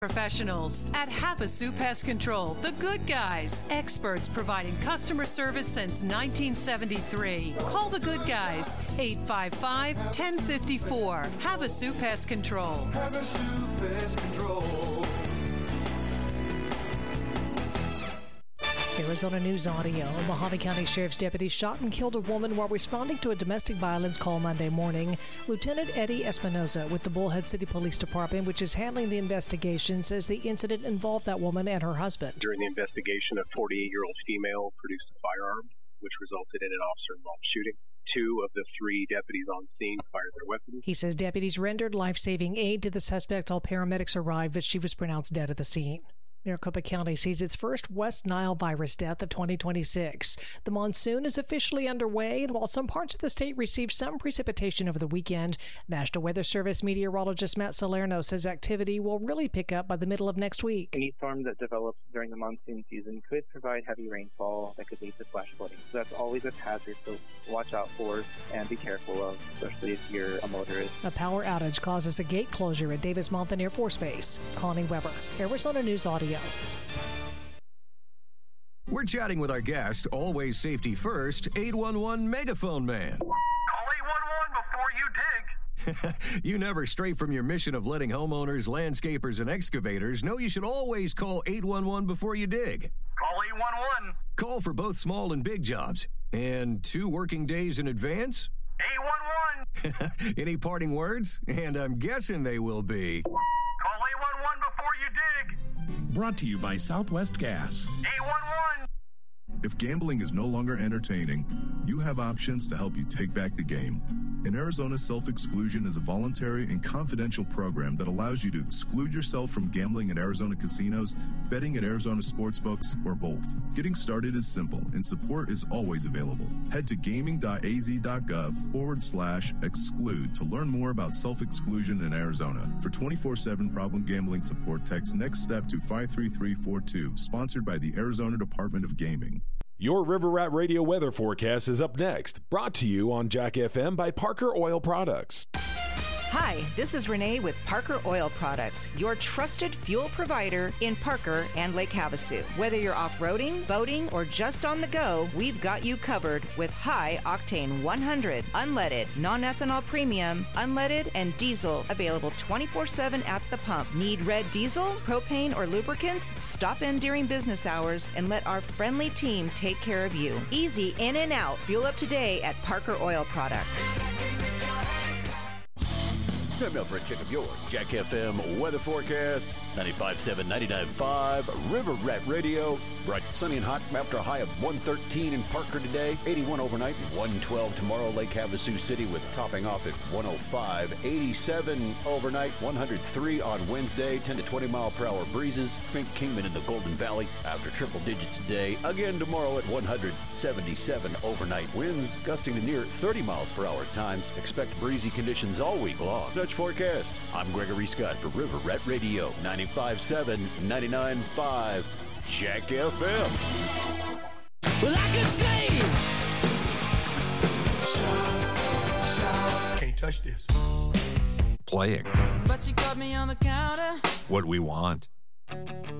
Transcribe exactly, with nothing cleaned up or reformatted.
Professionals at Havasu Pest Control, the good guys. Experts providing customer service since nineteen seventy-three. Call the good guys, eight five five, one zero five four. Havasu Pest Control. Havasu Pest Control. Arizona News Audio. Mojave County Sheriff's deputies shot and killed a woman while responding to a domestic violence call Monday morning. Lieutenant Eddie Espinoza with the Bullhead City Police Department, which is handling the investigation, says the incident involved that woman and her husband. During the investigation, a forty-eight-year-old female produced a firearm, which resulted in an officer-involved shooting. Two of the three deputies on scene fired their weapons. He says deputies rendered life-saving aid to the suspect. All paramedics arrived, but she was pronounced dead at the scene. Maricopa County sees its first West Nile virus death of twenty twenty-six. The monsoon is officially underway, and while some parts of the state received some precipitation over the weekend, National Weather Service meteorologist Matt Salerno says activity will really pick up by the middle of next week. Any storm that develops during the monsoon season could provide heavy rainfall that could lead to flash flooding. So that's always a hazard to watch out for and be careful of, especially if you're a motorist. A power outage causes a gate closure at Davis-Monthan Air Force Base. Connie Weber, Arizona News Audio. We're chatting with our guest, always safety first, eight one one Megaphone Man. Call eight one one before you dig. You never stray from your mission of letting homeowners, landscapers, and excavators know you should always call eight one one before you dig. Call eight one one. Call for both small and big jobs. And two working days in advance? eight one one. Any parting words? And I'm guessing they will be... Call eight one one before you dig. Brought to you by Southwest Gas. eight one one. If gambling is no longer entertaining, you have options to help you take back the game. In Arizona, self-exclusion is a voluntary and confidential program that allows you to exclude yourself from gambling at Arizona casinos, betting at Arizona sportsbooks, or both. Getting started is simple, and support is always available. Head to gaming.az.gov forward slash exclude to learn more about self-exclusion in Arizona. For twenty-four seven problem gambling support, text next step to five three three four two, sponsored by the Arizona Department of Gaming. Your River Rat Radio weather forecast is up next, brought to you on Jack F M by Parker Oil Products. Hi, this is Renee with Parker Oil Products, your trusted fuel provider in Parker and Lake Havasu. Whether you're off-roading, boating, or just on the go, we've got you covered with high-octane one hundred, unleaded, non-ethanol premium, unleaded, and diesel available twenty-four seven at the pump. Need red diesel, propane, or lubricants? Stop in during business hours and let our friendly team take care of you. Easy in and out. Fuel up today at Parker Oil Products. Time now for a check of your Jack F M weather forecast. ninety-five point seven, ninety-nine point five, River Rat Radio. Bright, sunny, and hot after a high of one thirteen in Parker today. eighty-one overnight, one twelve tomorrow. Lake Havasu City with topping off at one oh five. eighty-seven overnight, one oh three on Wednesday. ten to twenty mile per hour breezes. Pink Kingman in the Golden Valley after triple digits today. Again tomorrow at one seventy-seven overnight. Winds gusting to near thirty miles per hour at times. Expect breezy conditions all week long. Dutch forecast. I'm Gregory Scott for River Rat Radio. ninety-five point seven, ninety-nine point five. Jack F M. Well, I can say, shine, shine. Can't touch this. Playing. But you caught me on the counter. What we want.